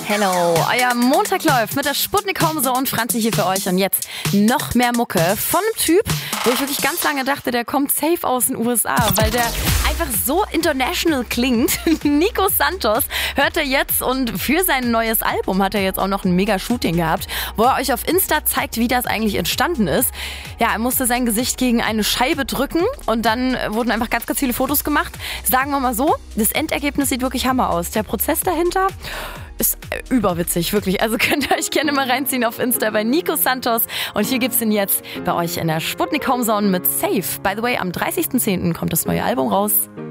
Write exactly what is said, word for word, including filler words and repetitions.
Hello, euer Montag läuft mit der Sputnik Homezone und Franzi hier für euch. Und jetzt noch mehr Mucke von einem Typ, wo ich wirklich ganz lange dachte, der kommt safe aus den U S A, weil der einfach so international klingt. Nico Santos hört er jetzt und für sein neues Album hat er jetzt auch noch ein Mega-Shooting gehabt, wo er euch auf Insta zeigt, wie das eigentlich entstanden ist. Ja, er musste sein Gesicht gegen eine Scheibe drücken und dann wurden einfach ganz, ganz viele Fotos gemacht. Sagen wir mal so, das Endergebnis sieht wirklich Hammer aus. Der Prozess dahinter ist überwitzig, wirklich. Also könnt ihr euch gerne mal reinziehen auf Insta bei Nico Santos. Und hier gibt's ihn jetzt bei euch in der Sputnik Homezone mit Safe. By the way, am dreißigsten zehnten kommt das neue Album raus.